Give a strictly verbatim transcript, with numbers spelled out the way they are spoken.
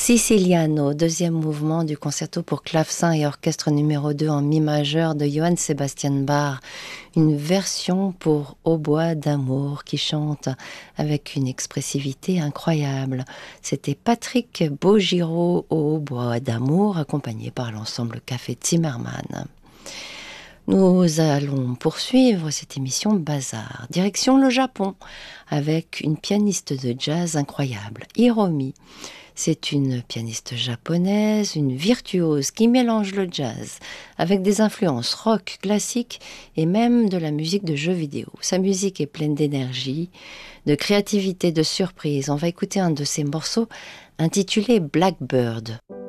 Siciliano, deuxième mouvement du concerto pour clavecin et orchestre numéro deux en mi majeur de Johann Sebastian Bach. Une version pour hautbois d'amour qui chante avec une expressivité incroyable. C'était Patrick Baugiraud au hautbois d'amour, accompagné par l'ensemble Café Zimmermann. Nous allons poursuivre cette émission Bazar. Direction le Japon, avec une pianiste de jazz incroyable, Hiromi. C'est une pianiste japonaise, une virtuose qui mélange le jazz avec des influences rock, classique et même de la musique de jeux vidéo. Sa musique est pleine d'énergie, de créativité, de surprise. On va écouter un de ses morceaux intitulé Blackbird.